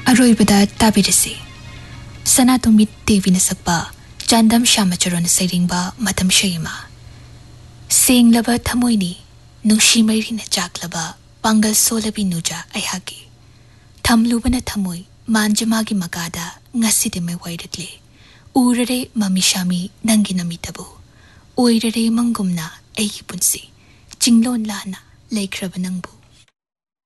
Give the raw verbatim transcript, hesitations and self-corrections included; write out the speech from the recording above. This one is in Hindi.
अरोइबदा ताबिरसी सनातोमी देवी न सकबा चांदम श्यामचरण सैरिंगबा मतम शैमा सेंगलबा थमोइनी नुशी मैरी न चाकलबा Pongal सोलबी नुजा अहागी थमलुबन थमोइ मांजमागी मकादा ngaside mai wairatle urare mamishami nangi namitabu oirare mangumna aigi punsi chinglon lana laikhraba nangbu